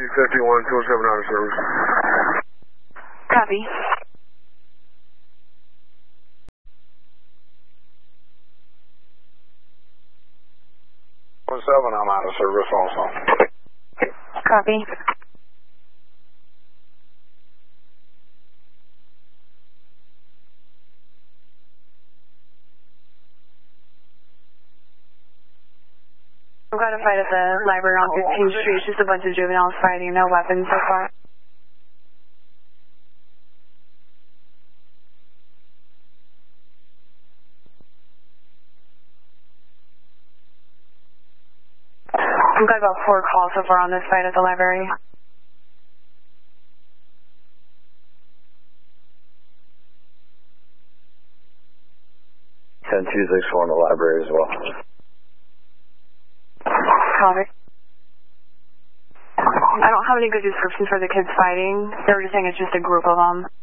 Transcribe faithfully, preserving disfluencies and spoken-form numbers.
fifty-one, two oh seven out of service. Copy. two oh seven, I'm out of service also. Copy. I'm going to fight at the library on fifteenth Street. It's just a bunch of juveniles fighting, no weapons so far. I've got about four calls so far on this fight at the library. ten two six four in the library as well. Copy. I don't have any good descriptions for the kids fighting. They were just saying it's just a group of them.